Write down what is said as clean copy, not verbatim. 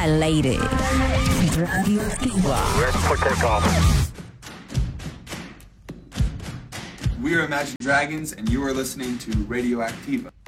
Al aire. Radioactiva. We are Imagine Dragons, and you are listening to Radioactiva.